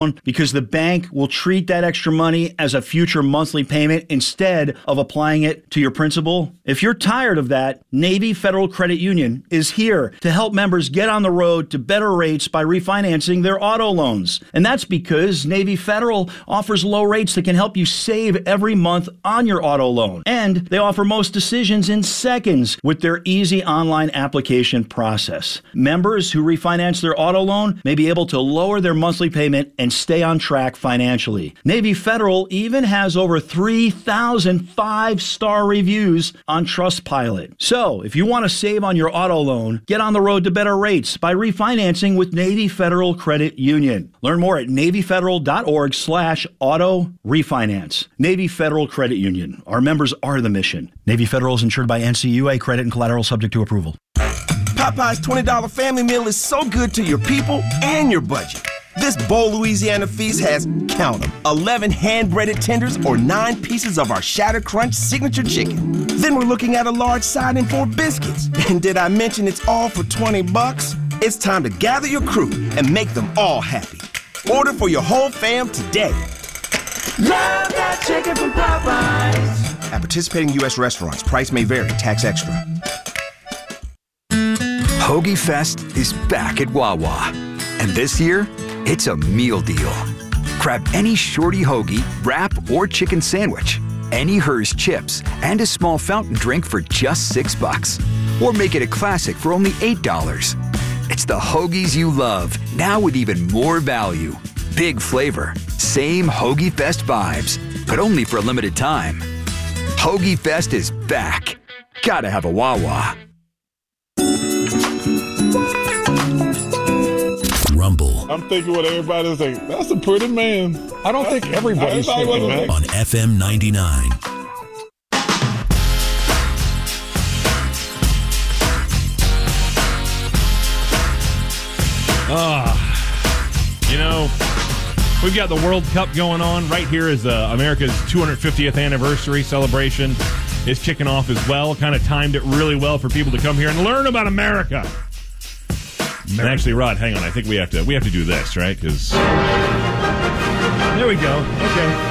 because the bank will treat that extra money as a future monthly payment instead of applying it to your principal. If you're tired of that, Navy Federal Credit Union is here to help members get on the road to better rates by refinancing their auto loans. And that's because Navy Federal offers low rates that can help you save every month on your auto loan. And they offer most decisions in seconds with their easy online application process. Members who refinance their auto loan may be able to lower their monthly payment and stay on track financially. Navy Federal even has over 3,000 5-star reviews on Trustpilot. So, if you want to save on your auto loan, get on the road to better rates by refinancing with Navy Federal Credit Union. Learn more at NavyFederal.org/auto refinance. Navy Federal Credit Union. Our members are the mission. Navy Federal is insured by NCUA. Credit and collateral subject to approval. Popeye's $20 family meal is so good to your people and your budget. This Bowl Louisiana feast has, count them, 11 hand-breaded tenders or 9 pieces of our Shatter Crunch signature chicken. Then we're looking at a large side and 4 biscuits. And did I mention it's all for $20? It's time to gather your crew and make them all happy. Order for your whole fam today. Love that chicken from Popeyes. At participating U.S. restaurants, price may vary, tax extra. Hoagie Fest is back at Wawa. And this year, it's a meal deal. Grab any shorty hoagie, wrap, or chicken sandwich, any Hers chips, and a small fountain drink for just $6. Or make it a classic for only $8. It's the hoagies you love, now with even more value. Big flavor, same Hoagie Fest vibes, but only for a limited time. Hoagie Fest is back. Gotta have a Wawa. Rumble. I'm thinking what everybody's thinking. That's a pretty man. I don't think everybody's thinking that. On FM 99. You know, we've got the World Cup going on. Right here is America's 250th anniversary celebration is kicking off as well. Kind of timed it really well for people to come here and learn about America. And actually, Rod, hang on. I think we have to do this, right? Because there we go. Okay.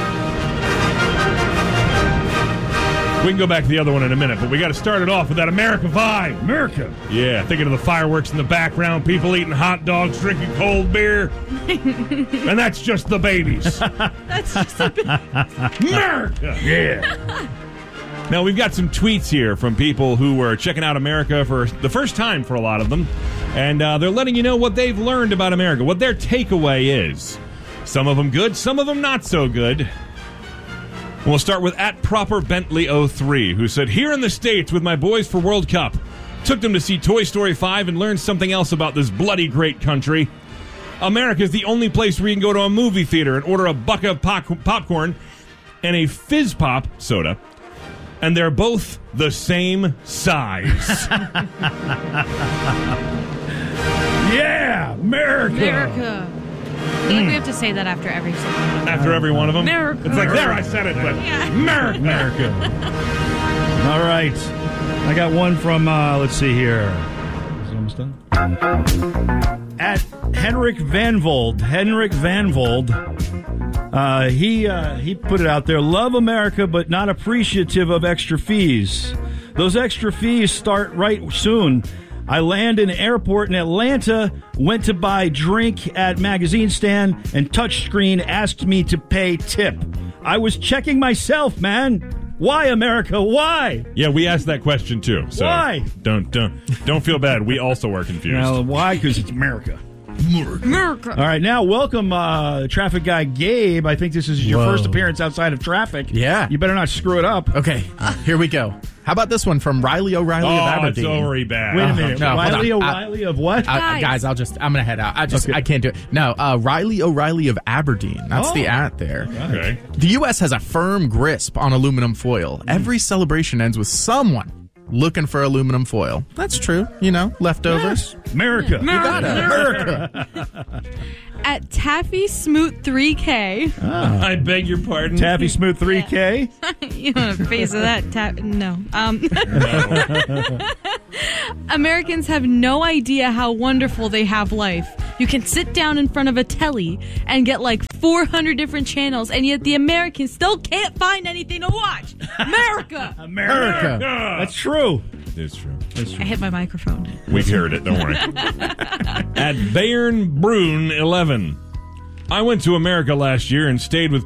We can go back to the other one in a minute, but we got to start it off with that America vibe. America. Yeah, thinking of the fireworks in the background, people eating hot dogs, drinking cold beer. And that's just the babies. That's just the babies. America. Yeah. Now, we've got some tweets here from people who were checking out America for the first time for a lot of them. And they're letting you know what they've learned about America, what their takeaway is. Some of them good, some of them not so good. We'll start with @ProperBentley03, who said, here in the States with my boys for World Cup. Took them to see Toy Story 5 and learned something else about this bloody great country. America is the only place where you can go to a movie theater and order a bucket of popcorn and a Fizz Pop soda. And they're both the same size. Yeah, America. America. I think we have to say that after every single one. After every one of them? America. It's like, there, I said it, but yeah. America. America. All right. I got one from, let's see here. Is it almost done? At Henrik Van Vold. Henrik Van Vold. He put it out there. Love America, but not appreciative of extra fees. Those extra fees start right soon. I land in an airport in Atlanta, went to buy drink at magazine stand, and touchscreen asked me to pay tip. I was checking myself, man. Why, America? Why? Yeah, we asked that question too. So why? Don't feel bad. We also are confused. Now, why? Because it's America. America. All right, now welcome traffic guy Gabe. I think this is your first appearance outside of traffic. Yeah. You better not screw it up. Okay, here we go. How about this one from Riley O'Reilly of Aberdeen? It's already bad. Wait a minute. No, Riley O'Reilly of what? Guys, I'm going to head out. I can't do it. No, Riley O'Reilly of Aberdeen. That's the @ there. Okay. The U.S. has a firm grasp on aluminum foil. Every celebration ends with someone looking for aluminum foil. That's true. You know, leftovers. Yes. America. You got it. America. At Taffy Smoot 3K. Oh. I beg your pardon. Taffy Smooth 3K. You know the face of that. No. Americans have no idea how wonderful they have life. You can sit down in front of a telly and get like 400 different channels, and yet the Americans still can't find anything to watch. America! America. That's true. It's true. I hit my microphone. We heard it, don't worry. At Bayern Brun 11. I went to America last year and stayed with